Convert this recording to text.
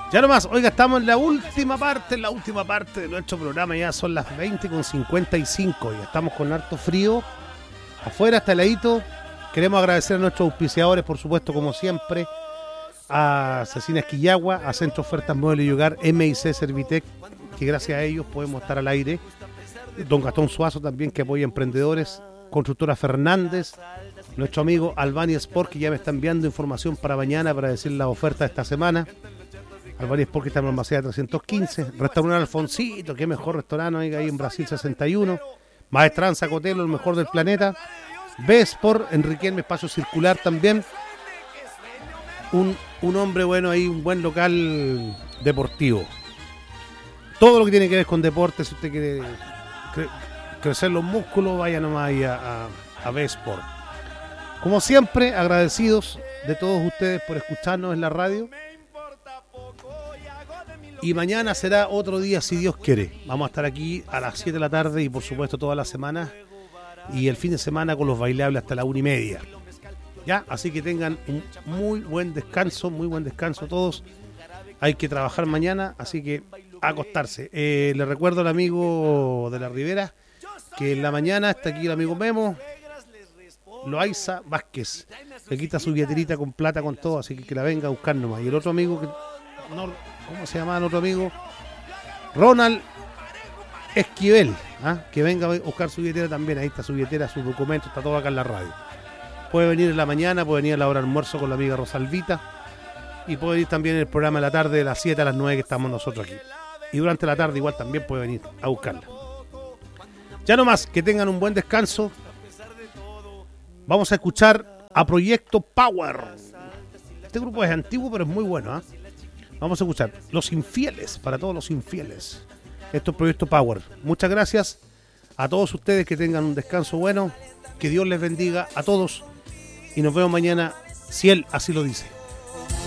Ya nomás, oiga, estamos en la última parte de nuestro programa. Ya son las 20:55. Ya estamos con harto frío. Afuera está heladito. Queremos agradecer a nuestros auspiciadores, por supuesto, como siempre. A Cecina Esquillagua, a Centro Ofertas Muebles y Hogar, MIC Servitec, que gracias a ellos podemos estar al aire. Don Gastón Suazo también, que apoya emprendedores. Constructora Fernández. Nuestro amigo Albania Sport, que ya me está enviando información para mañana para decir la oferta de esta semana. Albania Sport, que está en Balmaceda 315. Restaurante Alfonsito, que mejor restaurante ahí en Brasil 61. Maestranza Cotelo, el mejor del planeta. B Sport, Enriquelme, espacio circular también. Un hombre bueno ahí, un buen local deportivo. Todo lo que tiene que ver con deporte, si usted quiere crecer los músculos, vaya nomás ahí a B Sport. Como siempre, agradecidos de todos ustedes por escucharnos en la radio. Y mañana será otro día, si Dios quiere. Vamos a estar aquí a las 7 de la tarde y por supuesto toda la semana. Y el fin de semana con los bailables hasta la 1:30. ¿Ya? Así que tengan un muy buen descanso todos. Hay que trabajar mañana, así que a acostarse. Le recuerdo al amigo de la Ribera que en la mañana está aquí el amigo Memo Loaiza Vázquez. Le quita su billeterita con plata, con todo, así que la venga a buscar nomás. Y el otro amigo, ¿cómo se llama el otro amigo? Ronald Esquivel, que venga a buscar su billetera también. Ahí está su billetera, sus documentos, está todo acá en la radio. Puede venir en la mañana, puede venir a la hora de almuerzo con la amiga Rosalvita. Y puede venir también en el programa de la tarde de las 7 a las 9 que estamos nosotros aquí. Y durante la tarde igual también puede venir a buscarla. Ya nomás, que tengan un buen descanso. Vamos a escuchar a Proyecto Power. Este grupo es antiguo, pero es muy bueno. Vamos a escuchar Los Infieles, para todos los infieles. Esto es Proyecto Power. Muchas gracias a todos ustedes, que tengan un descanso bueno. Que Dios les bendiga a todos. Y nos vemos mañana, si Él así lo dice.